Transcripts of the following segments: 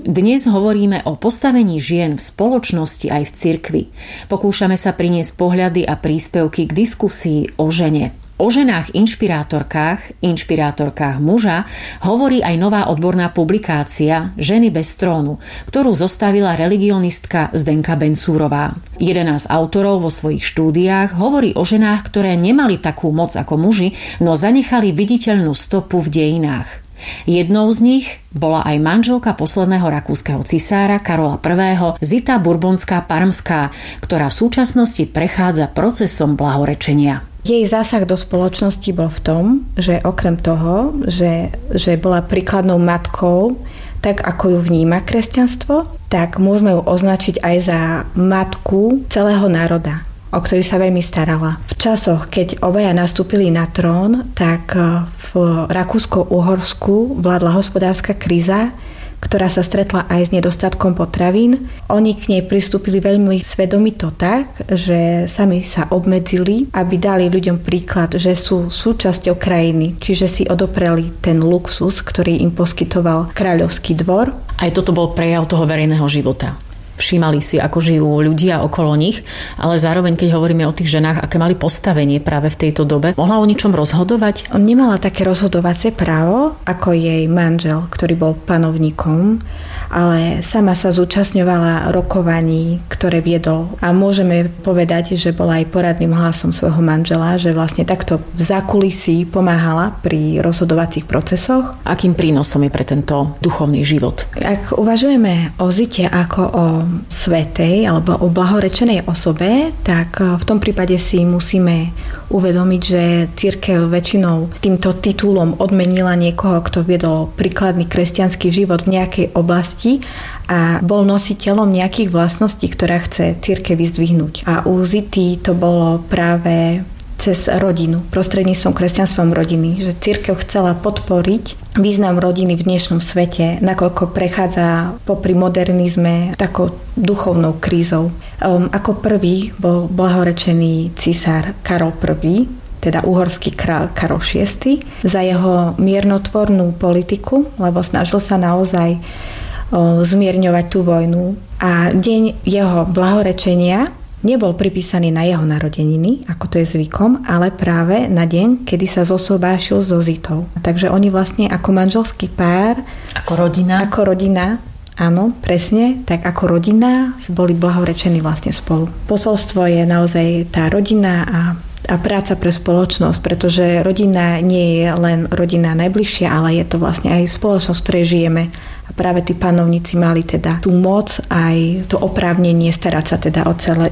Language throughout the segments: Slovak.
Dnes hovoríme o postavení žien v spoločnosti aj v cirkvi. Pokúšame sa priniesť pohľady a príspevky k diskusii o žene. O ženách inšpirátorkách muža hovorí aj nová odborná publikácia Ženy bez trónu, ktorú zostavila religionistka Zdenka Bencúrová. 11 autorov vo svojich štúdiách hovorí o ženách, ktoré nemali takú moc ako muži, no zanechali viditeľnú stopu v dejinách. Jednou z nich bola aj manželka posledného rakúskeho cisára Karola I. Zita Bourbonská-Parmská, ktorá v súčasnosti prechádza procesom blahorečenia. Jej zásah do spoločnosti bol v tom, že okrem toho, že bola príkladnou matkou, tak ako ju vníma kresťanstvo, tak môžeme ju označiť aj za matku celého národa, o ktorý sa veľmi starala. V časoch, keď obaja nastúpili na trón, tak v Rakúsko-Uhorsku vládla hospodárska kríza, ktorá sa stretla aj s nedostatkom potravín. Oni k nej pristúpili veľmi svedomito tak, že sami sa obmedzili, aby dali ľuďom príklad, že sú súčasťou krajiny, čiže si odopreli ten luxus, ktorý im poskytoval kráľovský dvor. Aj toto bol prejav toho verejného života. Všímali si, ako žijú ľudia okolo nich, ale zároveň, keď hovoríme o tých ženách, aké mali postavenie práve v tejto dobe, mohla o ničom rozhodovať? On nemala také rozhodovacie právo, ako jej manžel, ktorý bol panovníkom, ale sama sa zúčastňovala rokovaní, ktoré viedol. A môžeme povedať, že bola aj poradným hlasom svojho manžela, že vlastne takto v zákulisí pomáhala pri rozhodovacích procesoch. Akým prínosom je pre tento duchovný život? Ak uvažujeme o Zite ako o svätej alebo o blahorečenej osobe, tak v tom prípade si musíme uvedomiť, že cirkev väčšinou týmto titulom odmenila niekoho, kto viedol príkladný kresťanský život v nejakej oblasti a bol nositeľom nejakých vlastností, ktorá chce cirkev vyzdvihnúť. A u Zity to bolo práve cez rodinu, prostredníctvom kresťanstvom rodiny, že cirkev chcela podporiť význam rodiny v dnešnom svete, nakoľko prechádza popri modernizme takou duchovnou krízou. Ako prvý bol blahorečený cisár Karol I, teda uhorský kráľ Karol VI, za jeho miernotvornú politiku, lebo snažil sa naozaj zmierňovať tú vojnu. A deň jeho blahorečenia nebol pripísaný na jeho narodeniny, ako to je zvykom, ale práve na deň, kedy sa zosobášil so Zitou. Takže oni vlastne ako manželský pár, ako rodina, áno, presne, tak ako rodina boli blahorečení vlastne spolu. Posolstvo je naozaj tá rodina a práca pre spoločnosť, pretože rodina nie je len rodina najbližšia, ale je to vlastne aj spoločnosť, v ktorej žijeme. A práve tí panovníci mali teda tú moc aj to oprávnenie starať sa teda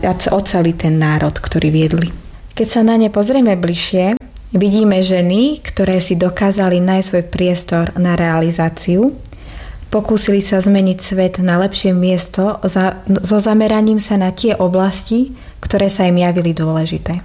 o celý ten národ, ktorý viedli. Keď sa na ne pozrieme bližšie, vidíme ženy, ktoré si dokázali nájsť svoj priestor na realizáciu, pokúsili sa zmeniť svet na lepšie miesto so zameraním sa na tie oblasti, ktoré sa im javili dôležité.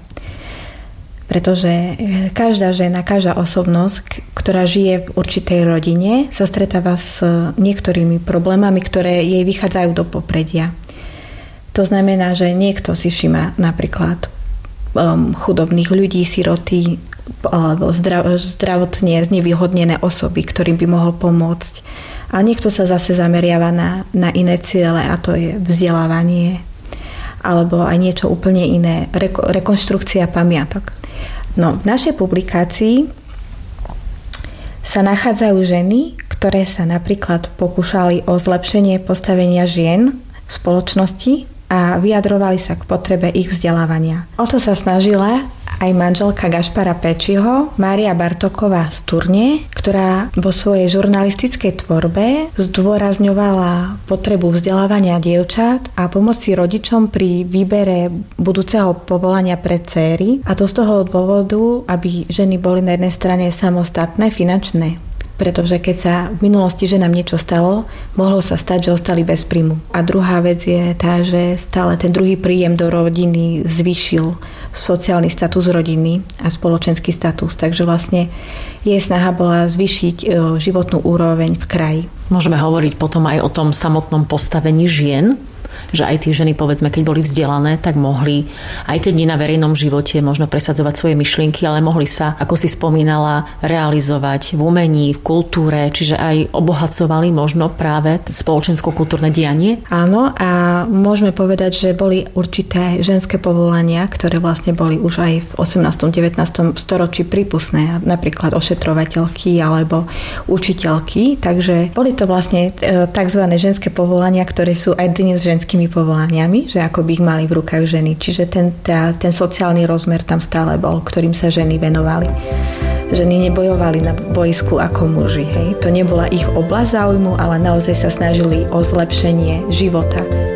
Pretože každá žena, každá osobnosť, ktorá žije v určitej rodine, sa stretáva s niektorými problémami, ktoré jej vychádzajú do popredia. To znamená, že niekto si všíma napríklad chudobných ľudí, siroty alebo zdravotne znevýhodnené osoby, ktorým by mohol pomôcť. A niekto sa zase zameriava na iné ciele, a to je vzdelávanie alebo aj niečo úplne iné, rekonštrukcia pamiatok. No, v našej publikácii sa nachádzajú ženy, ktoré sa napríklad pokúšali o zlepšenie postavenia žien v spoločnosti a vyjadrovali sa k potrebe ich vzdelávania. O to sa snažila aj manželka Gašpara Pečiho, Mária Bartóková z Turne, ktorá vo svojej žurnalistickej tvorbe zdôrazňovala potrebu vzdelávania dievčat a pomoci rodičom pri výbere budúceho povolania pre dcéry. A to z toho dôvodu, aby ženy boli na jednej strane samostatné, finančné. Pretože keď sa v minulosti ženám niečo stalo, mohlo sa stať, že ostali bez príjmu. A druhá vec je tá, že stále ten druhý príjem do rodiny zvýšil sociálny status rodiny a spoločenský status. Takže vlastne jej snaha bola zvýšiť životnú úroveň v kraji. Môžeme hovoriť potom aj o tom samotnom postavení žien že aj tie ženy, povedzme, keď boli vzdelané, tak mohli, aj keď nie na verejnom živote, možno presadzovať svoje myšlienky, ale mohli sa, ako si spomínala, realizovať v umení, v kultúre, čiže aj obohacovali možno práve spoločensko-kultúrne dianie? Áno, a môžeme povedať, že boli určité ženské povolania, ktoré vlastne boli už aj v 18. 19. storočí prípustné, napríklad ošetrovateľky alebo učiteľky, takže boli to vlastne tzv. Ženské povolania, ktoré sú aj dnes ženskými povolaniami, že ako by ich mali v rukách ženy. Čiže ten sociálny rozmer tam stále bol, ktorým sa ženy venovali. Ženy nebojovali na bojsku ako muži. Hej. To nebola ich oblasť záujmu, ale naozaj sa snažili o zlepšenie života